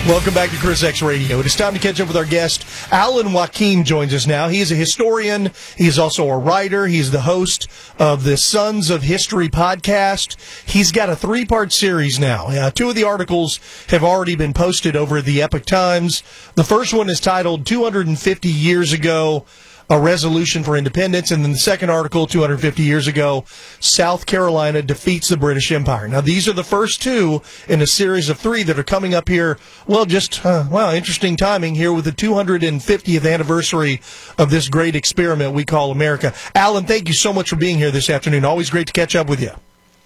Welcome back to Chris X Radio. It is time to catch up with our guest. Alan Joaquin joins us now. He is a historian. He is also a writer. He's the host of the Sons of History podcast. He's got a 3-part series now. 2 of the articles have already been posted over at the Epoch Times. The first one is titled 250 Years Ago, a Resolution for Independence, and then the second article, 250 years ago, South Carolina defeats the British Empire. Now, these are the first 2 in a series of 3 that are coming up here. Well, interesting timing here with the 250th anniversary of this great experiment we call America. Alan, thank you so much for being here this afternoon. Always great to catch up with you.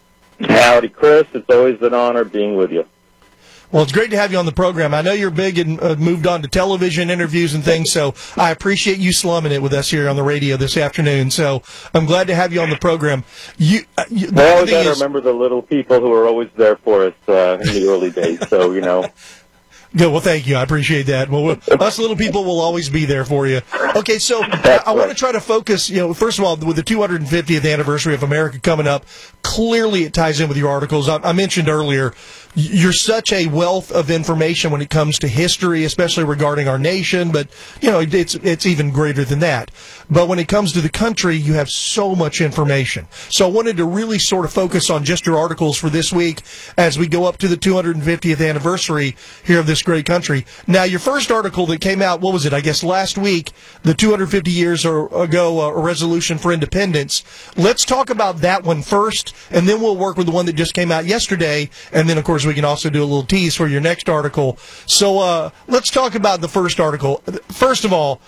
Howdy, Chris. It's always an honor being with you. Well, it's great to have you on the program. I know you're big and moved on to television interviews and things, so I appreciate you slumming it with us here on the radio this afternoon. So I'm glad to have you on the program. We always got to remember the little people who are always there for us in the early days, so, you know. Good. Well, thank you. I appreciate that. Well, us little people will always be there for you. Okay, so I want to try to focus, first of all, with the 250th anniversary of America coming up, clearly it ties in with your articles. I mentioned earlier, you're such a wealth of information when it comes to history, especially regarding our nation, but, it's even greater than that. But when it comes to the country, you have so much information. So I wanted to really sort of focus on just your articles for this week as we go up to the 250th anniversary here of this great country. Now, your first article that came out, what was it, I guess last week, the 250 years ago, a resolution for independence. Let's talk about that one first, and then we'll work with the one that just came out yesterday, and then, of course, we can also do a little tease for your next article. So let's talk about the first article. First of all,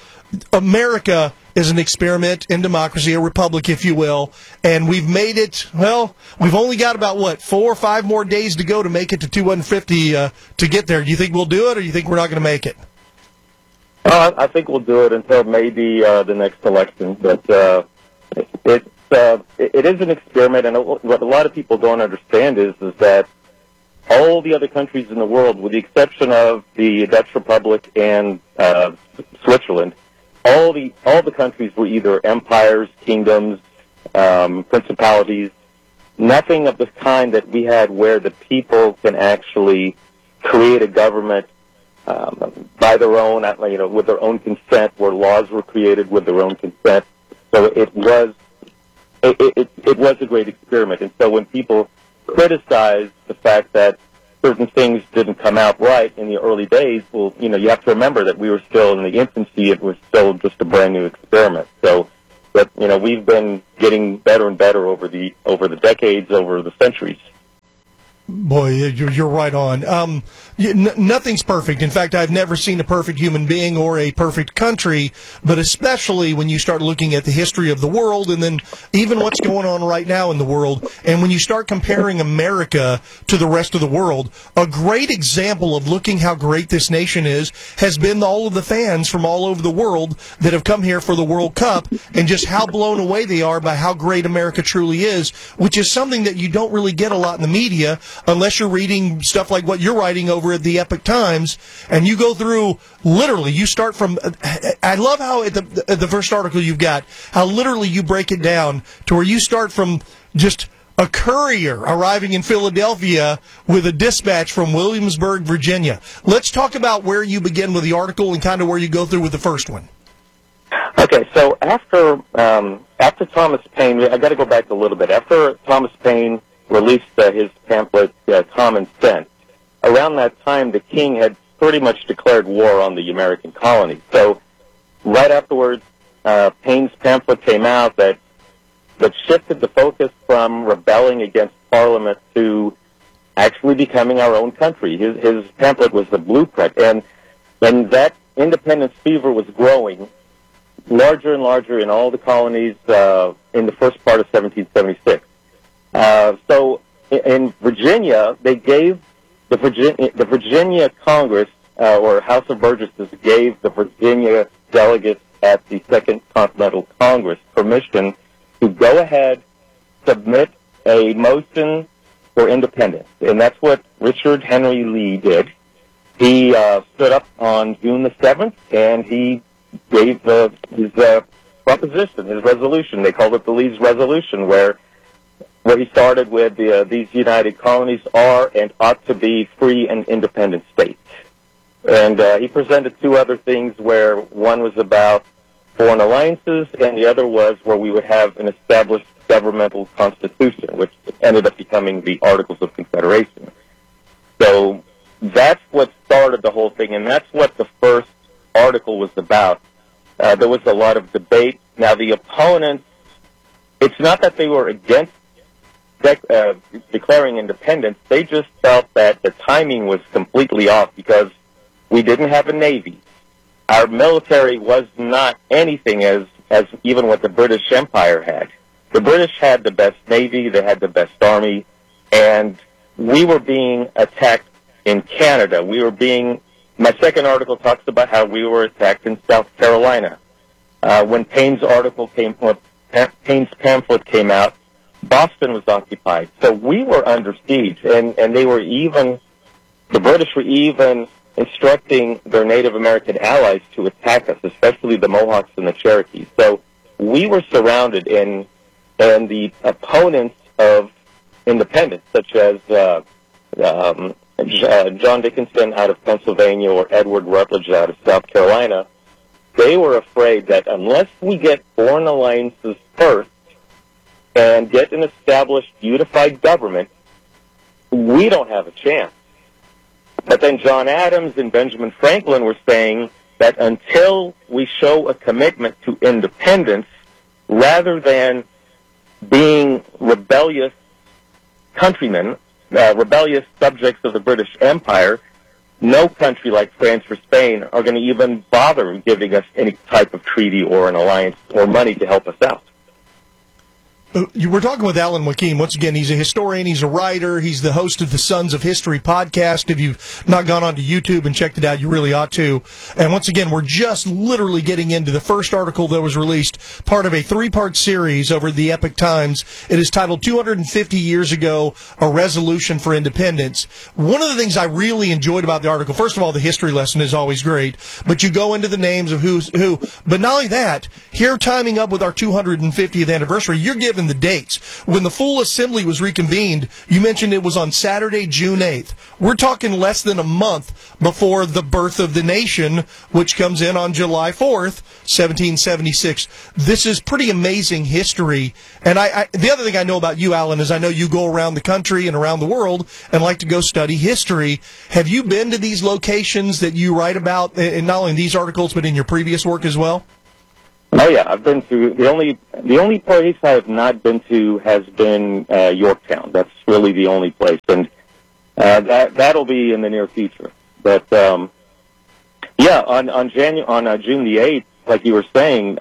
America is an experiment in democracy, a republic, if you will, and we've made it, we've only got about, 4 or 5 more days to go to make it to 250 to get there. Do you think we'll do it, or do you think we're not going to make it? I think we'll do it until maybe the next election, but it is an experiment, and what a lot of people don't understand is that all the other countries in the world, with the exception of the Dutch Republic and Switzerland, all the countries were either empires, kingdoms, principalities, nothing of the kind that we had where the people can actually create a government by their own, with their own consent, where laws were created with their own consent. So it was a great experiment. And so when people criticize the fact that certain things didn't come out right in the early days, well, you have to remember that we were still in the infancy. It was still just a brand new experiment. So, but we've been getting better and better over the decades, over the centuries. Boy, you're right on. Nothing's perfect. In fact, I've never seen a perfect human being or a perfect country, but especially when you start looking at the history of the world and then even what's going on right now in the world. And when you start comparing America to the rest of the world, a great example of looking how great this nation is has been all of the fans from all over the world that have come here for the World Cup and just how blown away they are by how great America truly is, which is something that you don't really get a lot in the media unless you're reading stuff like what you're writing over at the Epoch Times, and you go through, literally, you start from, I love how at the first article you've got, how literally you break it down to where you start from just a courier arriving in Philadelphia with a dispatch from Williamsburg, Virginia. Let's talk about where you begin with the article and kind of where you go through with the first one. Okay, so after Thomas Paine, I got to go back a little bit. After Thomas Paine released his pamphlet, Common Sense, around that time the king had pretty much declared war on the American colonies. So right afterwards, Paine's pamphlet came out that shifted the focus from rebelling against Parliament to actually becoming our own country. His pamphlet was the blueprint, and that independence fever was growing larger and larger in all the colonies in the first part of 1776. So in Virginia, they gave the Virginia Congress, or House of Burgesses, gave the Virginia delegates at the Second Continental Congress permission to go ahead, submit a motion for independence. And that's what Richard Henry Lee did. He stood up on June the 7th, and he gave his proposition, his resolution. They called it the Lee's Resolution, where he started with these United Colonies are and ought to be free and independent states. And he presented two other things where one was about foreign alliances and the other was where we would have an established governmental constitution, which ended up becoming the Articles of Confederation. So that's what started the whole thing, and that's what the first article was about. There was a lot of debate. Now, the opponents, it's not that they were against declaring independence. They just felt that the timing was completely off because we didn't have a navy. Our military was not anything as even what the British Empire had. The British had the best navy, they had the best army, and we were being attacked in Canada. My second article talks about how we were attacked in South Carolina. When Paine's pamphlet came out, Boston was occupied. So we were under siege, and the British were even instructing their Native American allies to attack us, especially the Mohawks and the Cherokees. So we were surrounded, and the opponents of independence, such as John Dickinson out of Pennsylvania or Edward Rutledge out of South Carolina, they were afraid that unless we get foreign alliances first and get an established unified government, we don't have a chance. But then John Adams and Benjamin Franklin were saying that until we show a commitment to independence, rather than being rebellious countrymen, rebellious subjects of the British Empire, no country like France or Spain are going to even bother giving us any type of treaty or an alliance or money to help us out. We're talking with Alan Joaquin. Once again, he's a historian, he's a writer, he's the host of the Sons of History podcast. If you've not gone onto YouTube and checked it out, you really ought to. And once again, we're just literally getting into the first article that was released, part of a three-part series over the Epoch Times. It is titled 250 Years Ago, A Resolution for Independence. One of the things I really enjoyed about the article, first of all, the history lesson is always great, but you go into the names of who's who. But not only that, here timing up with our 250th anniversary, you're giving the dates. When the full assembly was reconvened, you mentioned it was on Saturday, June 8th. We're talking less than a month before the birth of the nation, which comes in on July 4th, 1776. This is pretty amazing history. And the other thing I know about you, Alan, is I know you go around the country and around the world and like to go study history. Have you been to these locations that you write about, and not only in these articles, but in your previous work as well? Oh yeah, I've been to the only place I have not been to has been Yorktown. That's really the only place, and that'll be in the near future. But yeah, on June the 8th, like you were saying,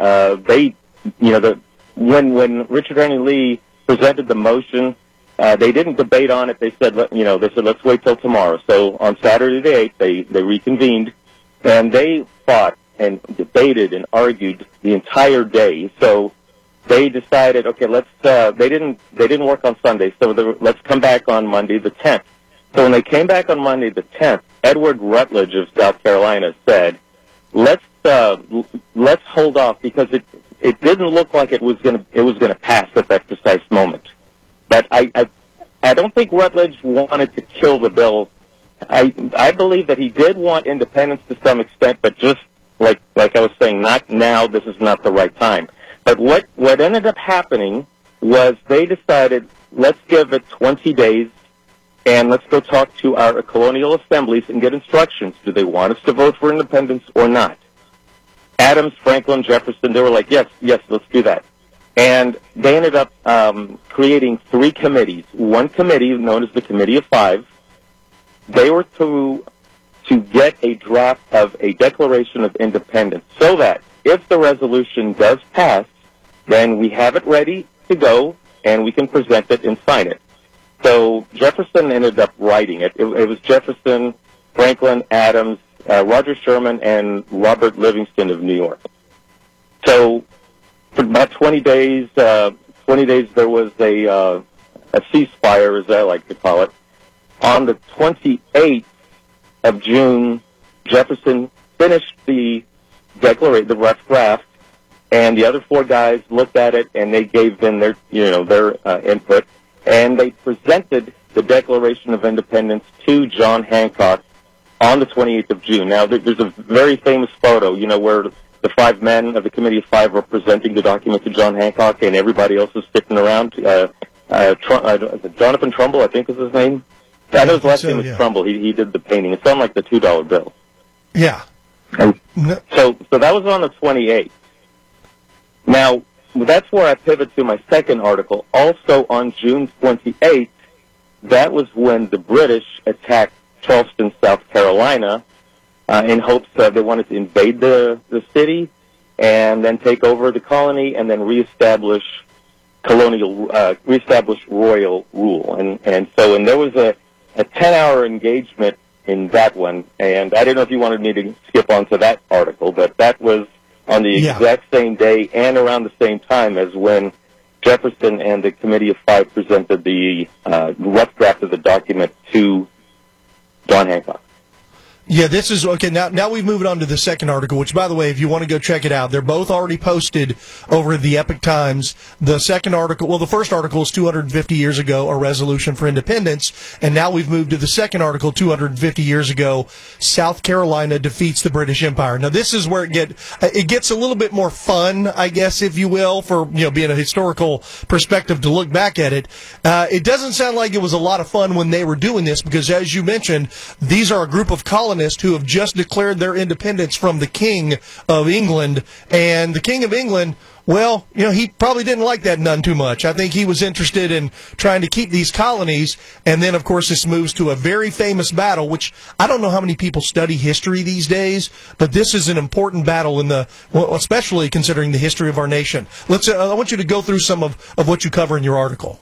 when Richard Henry Lee presented the motion, they didn't debate on it. They said let's wait till tomorrow. So on Saturday the 8th, they reconvened, and they fought and debated and argued the entire day. So they decided, okay, they didn't work on Sunday, so let's come back on Monday the 10th. So when they came back on Monday the 10th, Edward Rutledge of South Carolina said, let's hold off because it didn't look like it was gonna pass at that precise moment. But I don't think Rutledge wanted to kill the bill. I believe that he did want independence to some extent, but just like I was saying, not now, this is not the right time. But what ended up happening was they decided, let's give it 20 days, and let's go talk to our colonial assemblies and get instructions. Do they want us to vote for independence or not? Adams, Franklin, Jefferson, they were like, yes, let's do that. And they ended up creating three committees. One committee, known as the Committee of Five, they were to get a draft of a Declaration of Independence so that if the resolution does pass, then we have it ready to go and we can present it and sign it. So Jefferson ended up writing it. It was Jefferson, Franklin, Adams, Roger Sherman, and Robert Livingston of New York. So for about 20 days there was a ceasefire, as I like to call it. On the 28th of June, Jefferson finished the declaration, the rough draft, and the other four guys looked at it and they gave them their input, and they presented the Declaration of Independence to John Hancock on the 28th of June. Now, there's a very famous photo, where the five men of the Committee of Five are presenting the document to John Hancock, and everybody else is sticking around. Jonathan Trumbull, I think is his name. I know his last name was Trumbull. He did the painting. It's on like the $2 bill. Yeah. So that was on the 28th. Now, that's where I pivot to my second article. Also on June 28th, that was when the British attacked Charleston, South Carolina, in hopes that they wanted to invade the city and then take over the colony and then reestablish royal rule. And there was a 10-hour engagement in that one, and I didn't know if you wanted me to skip on to that article, but that was on the exact same day and around the same time as when Jefferson and the Committee of Five presented the rough draft of the document to John Hancock. Yeah, this is okay. Now we've moved on to the second article, which, by the way, if you want to go check it out, they're both already posted over the Epic Times. The second article, the first article is 250 years ago, a resolution for independence, and now we've moved to the second article, 250 years ago, South Carolina defeats the British Empire. Now, this is where it gets a little bit more fun, I guess, if you will, for being a historical perspective to look back at it. It doesn't sound like it was a lot of fun when they were doing this, because as you mentioned, these are a group of colonists who have just declared their independence from the King of England. And the King of England, well, he probably didn't like that none too much. I think he was interested in trying to keep these colonies. And then, of course, this moves to a very famous battle, which I don't know how many people study history these days, but this is an important battle especially considering the history of our nation. I want you to go through some of what you cover in your article.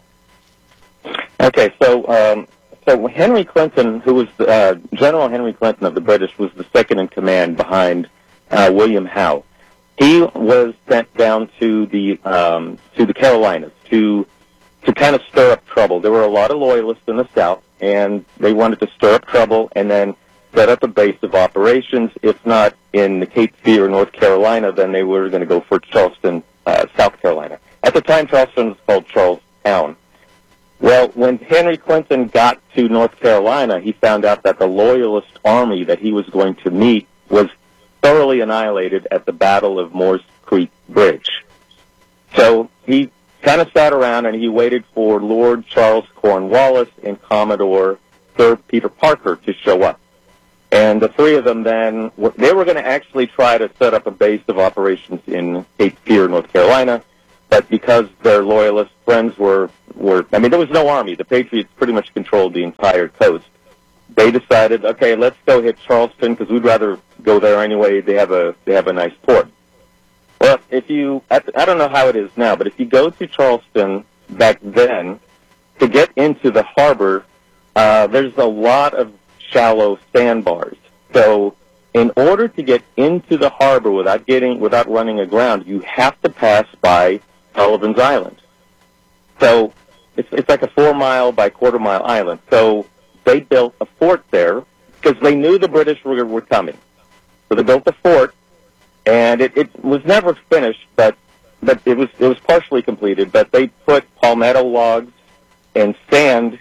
Okay, so Henry Clinton, who was General Henry Clinton of the British, was the second in command behind William Howe. He was sent down to the Carolinas to kind of stir up trouble. There were a lot of loyalists in the South, and they wanted to stir up trouble and then set up a base of operations. If not in the Cape Fear, North Carolina, then they were going to go for Charleston, South Carolina. At the time, Charleston was called Charlestown. Well, when Henry Clinton got to North Carolina, he found out that the Loyalist army that he was going to meet was thoroughly annihilated at the Battle of Moores Creek Bridge. So he kind of sat around and he waited for Lord Charles Cornwallis and Commodore Sir Peter Parker to show up. And the three of them then, they were going to actually try to set up a base of operations in Cape Fear, North Carolina. But because their Loyalist friends there was no army. The Patriots pretty much controlled the entire coast. They decided, okay, let's go hit Charleston because we'd rather go there anyway. They have a nice port. Well, I don't know how it is now, but if you go to Charleston back then, to get into the harbor, there's a lot of shallow sandbars. So in order to get into the harbor without running aground, you have to pass by Sullivan's Island. So it's like a 4-mile by quarter-mile island. So they built a fort there because they knew the British were coming. So they built a fort, and it was never finished, but it was partially completed. But they put palmetto logs and sand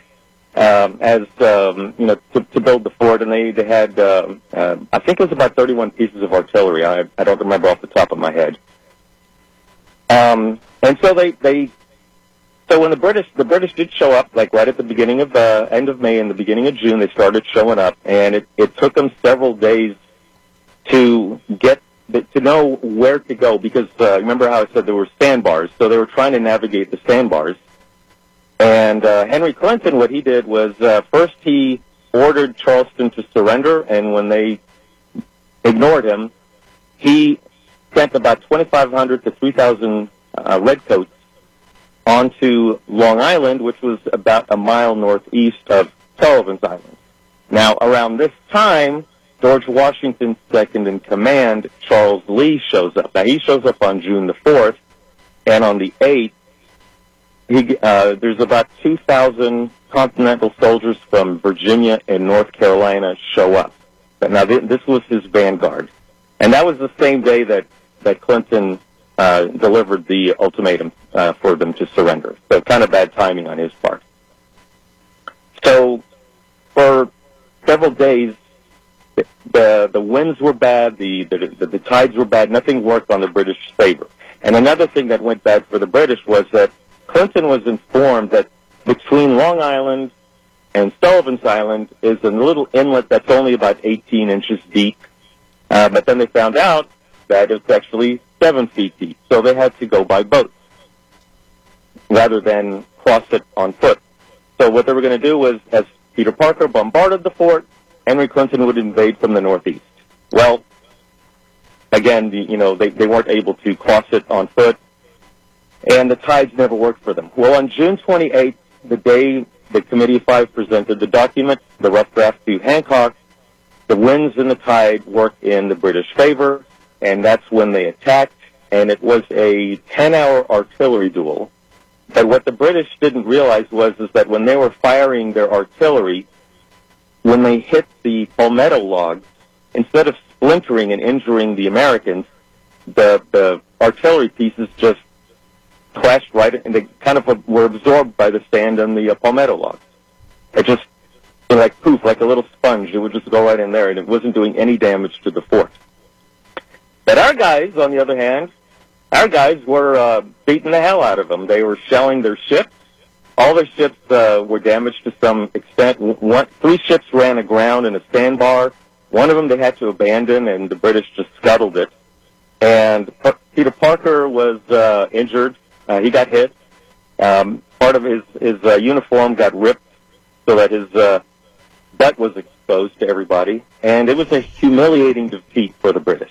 to build the fort, and they had I think it was about 31 pieces of artillery. I don't remember off the top of my head. And so so when the British did show up, like right at the beginning of end of May and the beginning of June, they started showing up, and it took them several days to know where to go because remember how I said there were sandbars, so they were trying to navigate the sandbars. And Henry Clinton, what he did was first he ordered Charleston to surrender, and when they ignored him, he sent about 2,500 to 3,000 redcoats onto Long Island, which was about a mile northeast of Sullivan's Island. Now, around this time, George Washington's second in command, Charles Lee, shows up. Now, he shows up on June the 4th, and on the 8th, there's about 2,000 Continental soldiers from Virginia and North Carolina show up. But now, this was his vanguard. And that was the same day that Clinton delivered the ultimatum for them to surrender. So kind of bad timing on his part. So for several days, the winds were bad, the tides were bad. Nothing worked on the British favor. And another thing that went bad for the British was that Clinton was informed that between Long Island and Sullivan's Island is a little inlet that's only about 18 inches deep. But then they found out that it's actually 7 feet deep. So they had to go by boat rather than cross it on foot. So what they were going to do was, as Peter Parker bombarded the fort, Henry Clinton would invade from the northeast. Well, again, they weren't able to cross it on foot, and the tides never worked for them. Well, on June 28th, the day the Committee of Five presented the document, the rough draft to Hancock, the winds and the tide worked in the British favor, and that's when they attacked, and it was a 10-hour artillery duel. But what the British didn't realize was that when they were firing their artillery, when they hit the palmetto logs, instead of splintering and injuring the Americans, the artillery pieces just crashed right, and they kind of were absorbed by the sand and the palmetto logs. It just, like poof, like a little sponge, it would just go right in there, and it wasn't doing any damage to the fort. But our guys, on the other hand, were beating the hell out of them. They were shelling their ships. All their ships were damaged to some extent. 3 ships ran aground in a sandbar. One of them they had to abandon, and the British just scuttled it. And Peter Parker was injured. He got hit. Part of his uniform got ripped so that his butt was exposed to everybody. And it was a humiliating defeat for the British.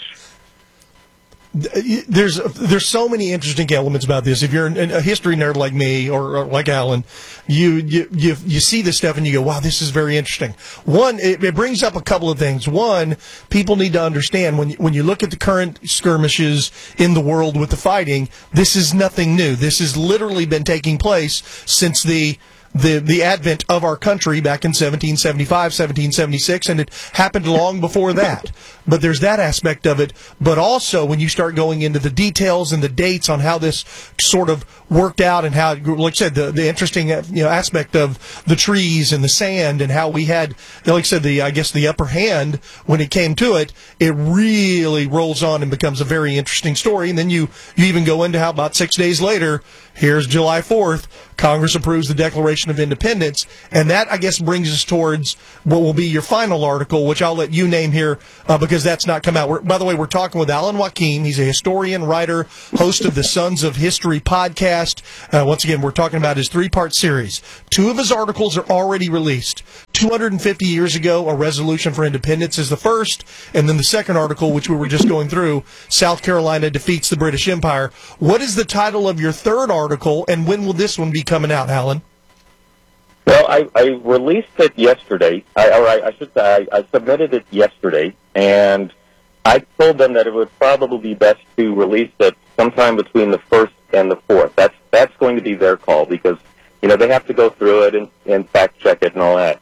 There's so many interesting elements about this. If you're a history nerd like me or like Alan, you see this stuff and you go, wow, this is very interesting. One, it brings up a couple of things. One, people need to understand when you look at the current skirmishes in the world with the fighting, this is nothing new. This has literally been taking place since the advent of our country back in 1775, 1776, and it happened long before that. But there's that aspect of it. But also, when you start going into the details and the dates on how this sort of worked out and how, like I said, the interesting aspect of the trees and the sand and how we had, like I said, the upper hand when it came to it, it really rolls on and becomes a very interesting story. And then you even go into how about 6 days later, here's July 4th, Congress approves the Declaration of Independence, and that, I guess, brings us towards what will be your final article, which I'll let you name here because that's not come out. By the way, we're talking with Alan Joaquin. He's a historian, writer, host of the Sons of History podcast. Once again, we're talking about his 3-part series. 2 of his articles are already released. 250 years ago, A Resolution for Independence is the first, and then the second article, which we were just going through, South Carolina Defeats the British Empire. What is the title of your third article, and when will this one be coming out, Alan? Well, I released it yesterday. I should say I submitted it yesterday, and I told them that it would probably be best to release it sometime between the 1st and the 4th. That's going to be their call because they have to go through it and fact check it and all that.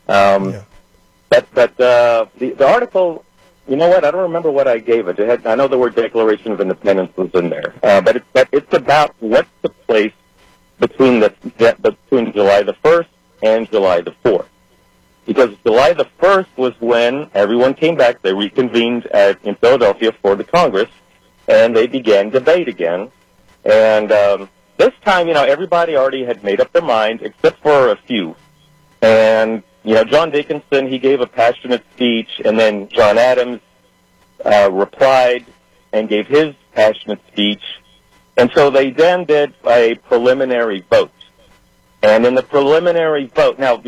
But the article, you know what? I don't remember what I gave it. I know the word Declaration of Independence was in there, but it's about what took place between July the 1st and July the 4th. Because July the 1st was when everyone came back. They reconvened in Philadelphia for the Congress, and they began debate again. And this time, everybody already had made up their mind, except for a few. And John Dickinson, he gave a passionate speech, and then John Adams replied and gave his passionate speech. And so they then did a preliminary vote. And in the preliminary vote, now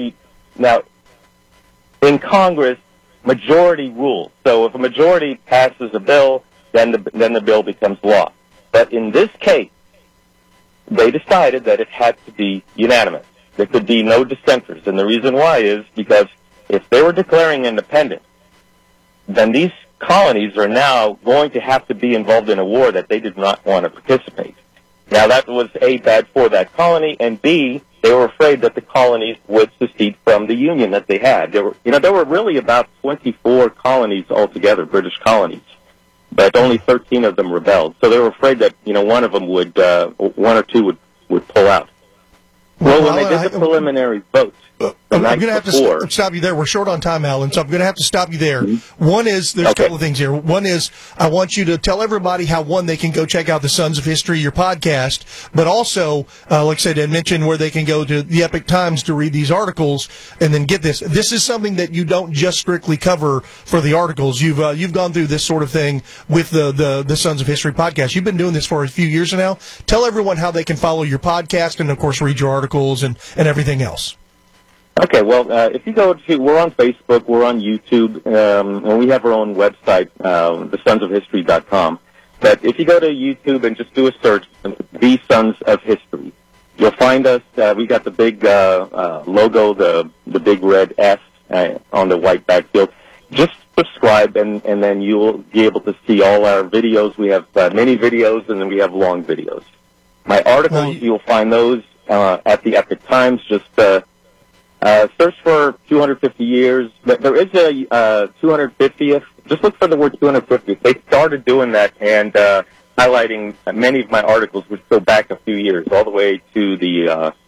in Congress, majority rules. So if a majority passes a bill, then the bill becomes law. But in this case, they decided that it had to be unanimous. There could be no dissenters. And the reason why is because if they were declaring independence, then these colonies are now going to have to be involved in a war that they did not want to participate. Now, that was A, bad for that colony, and B, they were afraid that the colonies would secede from the union that they had. There were really about 24 colonies altogether, British colonies, but only 13 of them rebelled. So they were afraid that, one of them one or two would pull out. Well, when they did the preliminary vote, I'm going to have to stop you there. We're short on time, Alan, so I'm going to have to stop you there. One is, there's a couple of things here. One is, I want you to tell everybody how, one, they can go check out the Sons of History, your podcast, but also, like I said, I mentioned where they can go to the Epic Times to read these articles, and then get this. This is something that you don't just strictly cover for the articles. You've gone through this sort of thing with the Sons of History podcast. You've been doing this for a few years now. Tell everyone how they can follow your podcast and, of course, read your articles and everything else. Okay, well, if you go to, we're on Facebook, we're on YouTube, and we have our own website, thesonsofhistory.com. But if you go to YouTube and just do a search, The Sons of History, you'll find us. We got the big logo, the big red S on the white backfield. Just subscribe, and then you'll be able to see all our videos. We have mini videos, and then we have long videos. My articles, you'll find those at the Epic Times. Just search for 250 years. But there is a 250th. Just look for the word 250th. They started doing that and highlighting many of my articles, which go back a few years, all the way to they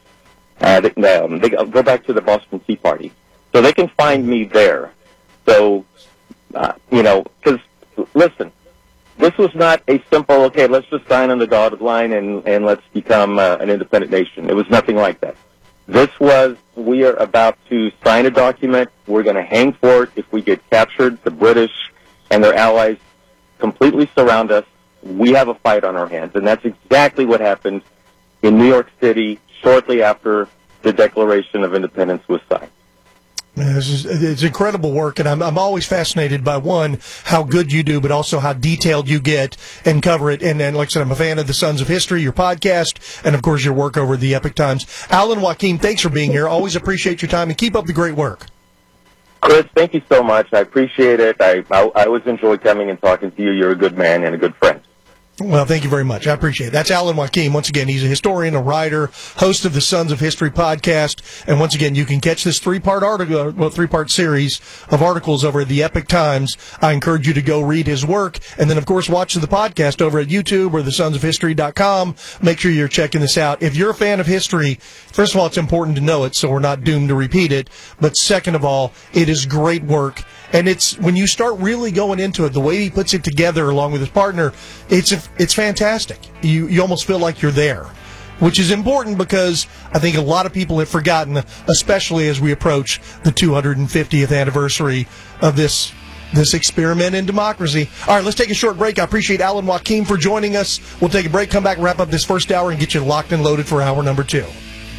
go back to the Boston Tea Party. So they can find me there. So, because, listen, this was not a simple, okay, let's just sign on the dotted line and let's become an independent nation. It was nothing like that. This was, we are about to sign a document. We're going to hang for it. If we get captured, the British and their allies completely surround us. We have a fight on our hands. And that's exactly what happened in New York City shortly after the Declaration of Independence was signed. It's incredible work, and I'm always fascinated by, one, how good you do, but also how detailed you get and cover it. And like I said, I'm a fan of the Sons of History, your podcast, and, of course, your work over at the Epic Times. Alan Joaquin, thanks for being here. Always appreciate your time, and keep up the great work. Chris, thank you so much. I appreciate it. I always enjoy coming and talking to you. You're a good man and a good friend. Well, thank you very much. I appreciate it. That's Alan Joaquin. Once again, he's a historian, a writer, host of the Sons of History podcast. And once again, you can catch this three-part series of articles over at the Epic Times. I encourage you to go read his work. And then, of course, watch the podcast over at YouTube or thesonsofhistory.com. Make sure you're checking this out. If you're a fan of history, first of all, it's important to know it so we're not doomed to repeat it. But second of all, it is great work. And it's, when you start really going into it, the way he puts it together along with his partner, it's fantastic. You almost feel like you're there, which is important because I think a lot of people have forgotten, especially as we approach the 250th anniversary of this experiment in democracy. All right, let's take a short break. I appreciate Alan Joaquin for joining us. We'll take a break, come back, wrap up this first hour, and get you locked and loaded for hour number 2.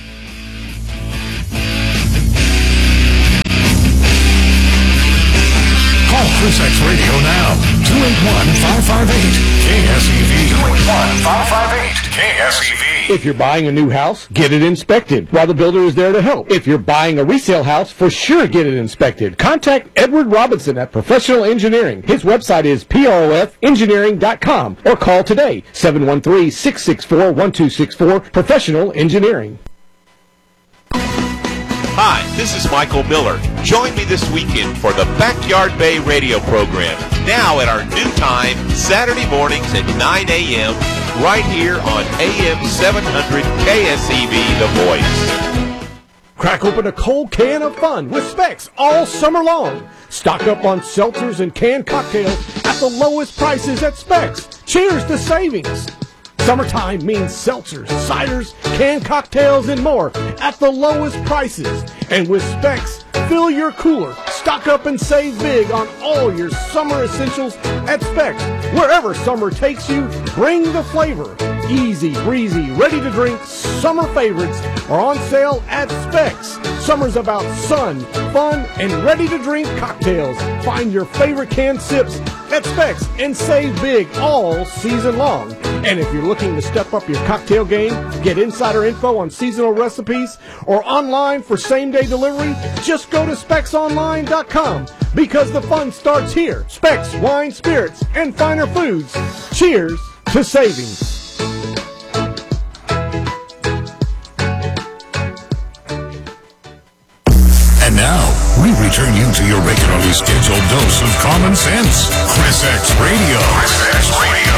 Call Chris X Radio now. 281-558-KSEV. 281-558-KSEV. If you're buying a new house, get it inspected while the builder is there to help. If you're buying a resale house, for sure get it inspected. Contact Edward Robinson at Professional Engineering. His website is proFengineering.com or call today, 713-664-1264, Professional Engineering. Hi, this is Michael Miller. Join me this weekend for the Backyard Bay radio program, now at our new time, Saturday mornings at 9 a.m., right here on AM 700 KSEV, The Voice. Crack open a cold can of fun with Specs all summer long. Stock up on seltzers and canned cocktails at the lowest prices at Specs. Cheers to savings. Summertime means seltzers, ciders, canned cocktails, and more at the lowest prices. And with Specs, fill your cooler, stock up and save big on all your summer essentials at Specs. Wherever summer takes you, bring the flavor. Easy, breezy, ready to drink summer favorites are on sale at Specs. Summer's about sun, fun, and ready to drink cocktails. Find your favorite canned sips at Specs and save big all season long. And if you're looking to step up your cocktail game, get insider info on seasonal recipes, or online for same-day delivery, just go to SpecsOnline.com, because the fun starts here. Specs, wine, spirits, and finer foods. Cheers to savings. And now, we return you to your regularly scheduled dose of common sense. Chris X Radio. Chris X Radio.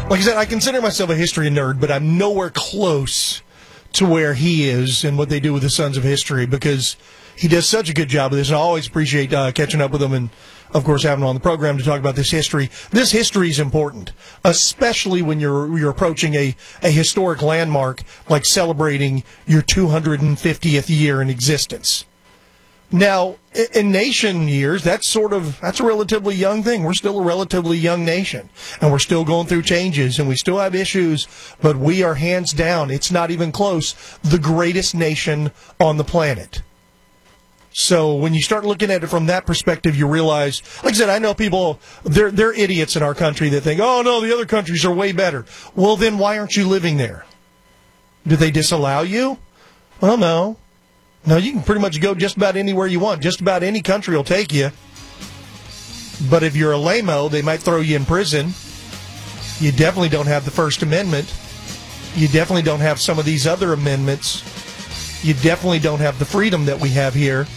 Like I said, I consider myself a history nerd, but I'm nowhere close to where he is and what they do with the Sons of History, because he does such a good job of this. And I always appreciate catching up with him and, of course, having him on the program to talk about this history. This history is important, especially when you're approaching a historic landmark like celebrating your 250th year in existence. Now, in nation years, that's a relatively young thing. We're still a relatively young nation, and we're still going through changes, and we still have issues, but we are hands down, it's not even close, the greatest nation on the planet. So when you start looking at it from that perspective, you realize, like I said, I know people, they're idiots in our country that think, oh, no, the other countries are way better. Well, then why aren't you living there? Did they disallow you? Well, no. No, you can pretty much go just about anywhere you want. Just about any country will take you. But if you're a lame-o, they might throw you in prison. You definitely don't have the First Amendment. You definitely don't have some of these other amendments. You definitely don't have the freedom that we have here.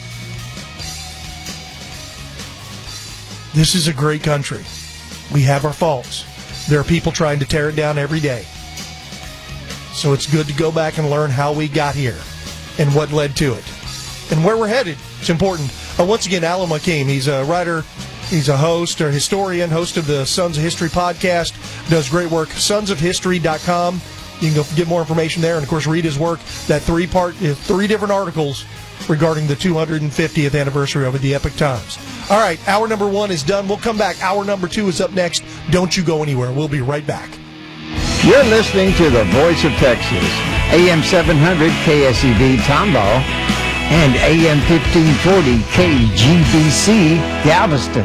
This is a great country. We have our faults. There are people trying to tear it down every day. So it's good to go back and learn how we got here and what led to it and where we're headed. It's important. Once again, Alan McKean, he's a writer, he's a host or historian, host of the Sons of History podcast, does great work, sonsofhistory.com. You can go get more information there and, of course, read his work, that three different articles regarding the 250th anniversary of the Epic Times. All right, hour number 1 is done. We'll come back. Hour number 2 is up next. Don't you go anywhere. We'll be right back. You're listening to the Voice of Texas, AM 700 KSEV Tomball and AM 1540 KGBC Galveston.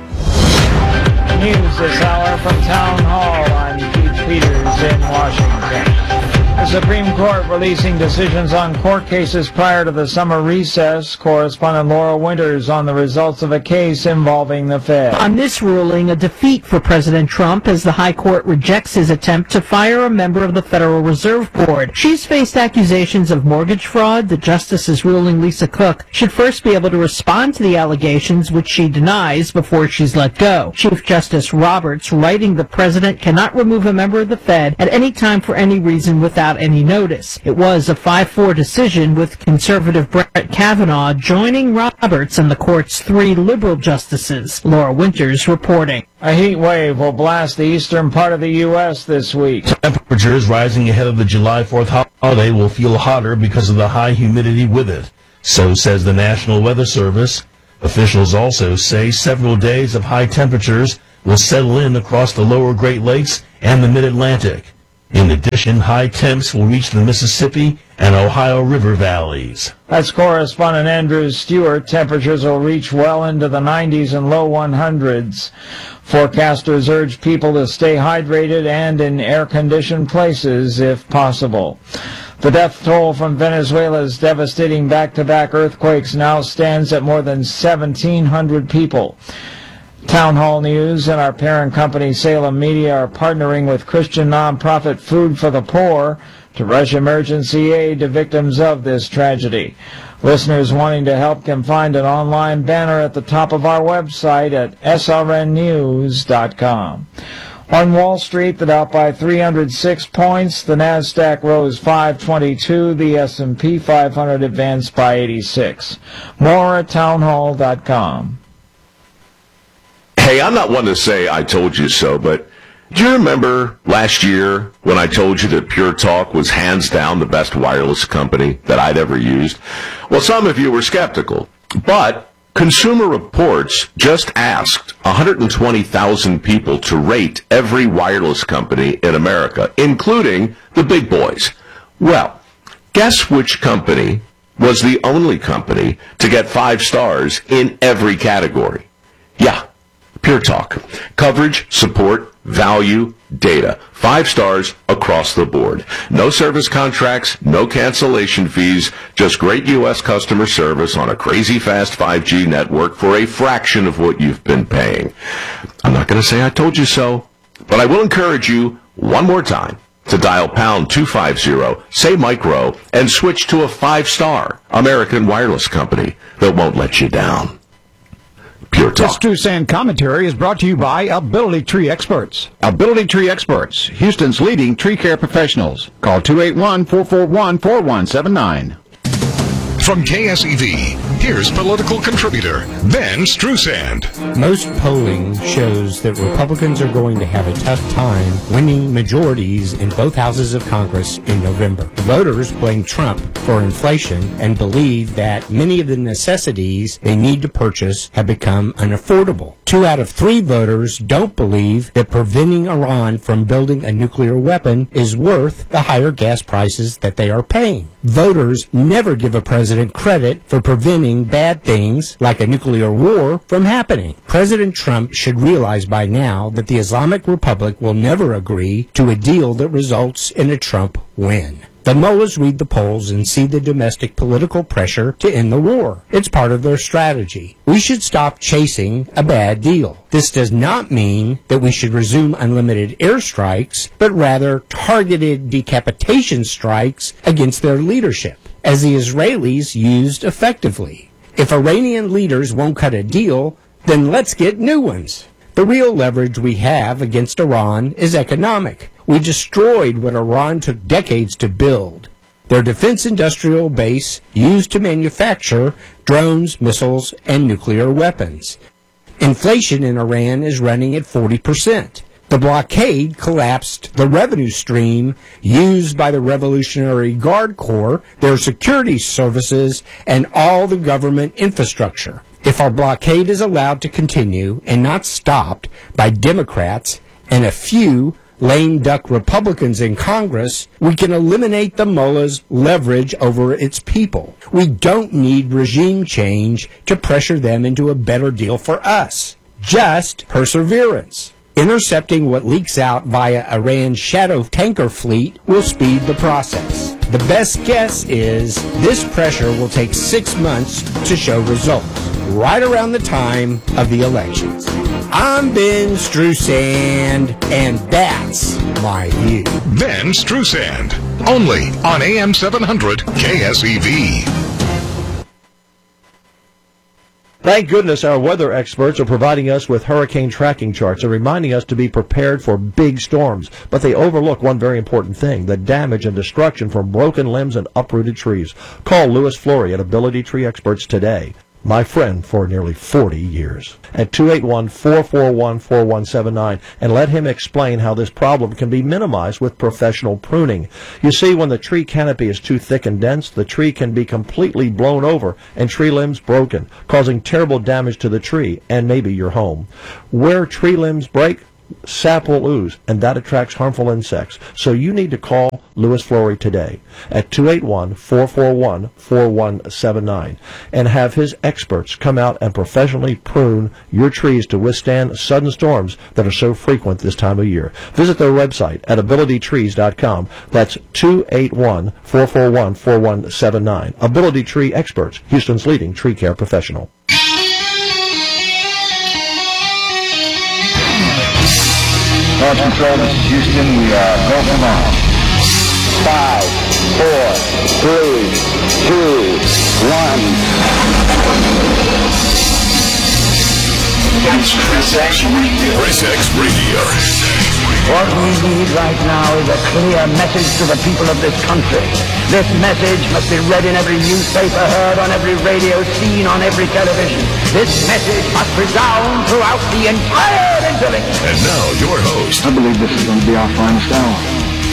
News this hour from Town Hall. I'm Keith Peters in Washington. The Supreme Court releasing decisions on court cases prior to the summer recess. Correspondent Laura Winters on the results of a case involving the Fed. On this ruling, a defeat for President Trump as the High Court rejects his attempt to fire a member of the Federal Reserve Board. She's faced accusations of mortgage fraud. The justice's ruling, Lisa Cook, should first be able to respond to the allegations, which she denies, before she's let go. Chief Justice Roberts writing the president cannot remove a member of the Fed at any time for any reason without any notice. It was a 5-4 decision, with conservative Brett Kavanaugh joining Roberts and the court's 3 liberal justices. Laura Winters reporting. A heat wave will blast the eastern part of the U.S. this week. Temperatures rising ahead of the July 4th holiday will feel hotter because of the high humidity with it. So says the National Weather Service. Officials also say several days of high temperatures will settle in across the lower Great Lakes and the Mid-Atlantic. In addition, high temps will reach the Mississippi and Ohio River valleys. That's correspondent Andrew Stewart. Temperatures will reach well into the 90s and low 100s. Forecasters urge people to stay hydrated and in air-conditioned places if possible. The death toll from Venezuela's devastating back-to-back earthquakes now stands at more than 1,700 people. Town Hall News and our parent company Salem Media are partnering with Christian nonprofit Food for the Poor to rush emergency aid to victims of this tragedy. Listeners wanting to help can find an online banner at the top of our website at srnnews.com. On Wall Street, the Dow by 306 points, the Nasdaq rose 522, the S&P 500 advanced by 86. More at townhall.com. Hey, I'm not one to say I told you so, but do you remember last year when I told you that Pure Talk was hands down the best wireless company that I'd ever used? Well, some of you were skeptical, but Consumer Reports just asked 120,000 people to rate every wireless company in America, including the big boys. Well, guess which company was the only company to get 5 stars in every category? Yeah. Pure Talk. Coverage, support, value, data. 5 stars across the board. No service contracts, no cancellation fees, just great U.S. customer service on a crazy fast 5G network for a fraction of what you've been paying. I'm not going to say I told you so, but I will encourage you one more time to dial pound 250, say micro, and switch to a 5-star American wireless company that won't let you down. Pure This Talk. True Sand commentary is brought to you by Ability Tree Experts. Ability Tree Experts, Houston's leading tree care professionals. Call 281-441-4179. From KSEV, here's political contributor Ben Strusand. Most polling shows that Republicans are going to have a tough time winning majorities in both houses of Congress in November. Voters blame Trump for inflation and believe that many of the necessities they need to purchase have become unaffordable. 2 out of 3 voters don't believe that preventing Iran from building a nuclear weapon is worth the higher gas prices that they are paying. Voters never give a president credit for preventing bad things like a nuclear war from happening. President Trump should realize by now that the Islamic Republic will never agree to a deal that results in a Trump win. The mullahs read the polls and see the domestic political pressure to end the war. It's part of their strategy. We should stop chasing a bad deal. This does not mean that we should resume unlimited airstrikes, but rather targeted decapitation strikes against their leadership, as the Israelis used effectively. If Iranian leaders won't cut a deal, then let's get new ones. The real leverage we have against Iran is economic. We destroyed what Iran took decades to build. Their defense industrial base used to manufacture drones, missiles, and nuclear weapons. Inflation in Iran is running at 40%. The blockade collapsed the revenue stream used by the Revolutionary Guard Corps, their security services, and all the government infrastructure. If our blockade is allowed to continue and not stopped by Democrats and a few lame duck Republicans in Congress, we can eliminate the mullah's leverage over its people. We don't need regime change to pressure them into a better deal for us. Just perseverance. Intercepting what leaks out via Iran's shadow tanker fleet will speed the process. The best guess is this pressure will take 6 months to show results, right around the time of the elections. I'm Ben Strusand, and that's my view. Ben Strusand, only on AM 700 KSEV. Thank goodness our weather experts are providing us with hurricane tracking charts and reminding us to be prepared for big storms. But they overlook one very important thing, the damage and destruction from broken limbs and uprooted trees. Call Louis Flory at Ability Tree Experts today. My friend for nearly 40 years. At 281-441-4179, and let him explain how this problem can be minimized with professional pruning. You see, when the tree canopy is too thick and dense, the tree can be completely blown over and tree limbs broken, causing terrible damage to the tree and maybe your home. Where tree limbs break, sap will ooze, and that attracts harmful insects. So you need to call Louis Flory today at 281-441-4179 and have his experts come out and professionally prune your trees to withstand sudden storms that are so frequent this time of year. Visit their website at abilitytrees.com. That's 281-441-4179. Ability Tree Experts, Houston's leading tree care professional. Launch control, this is Houston. We are go from on. 5, 4, 3, 2, 1. Chris X Radio. Chris X Radio. What we need right now is a clear message to the people of this country. This message must be read in every newspaper, heard on every radio, seen on every television. This message must resound throughout the entire internet. And now, your host. I believe this is going to be our finest hour.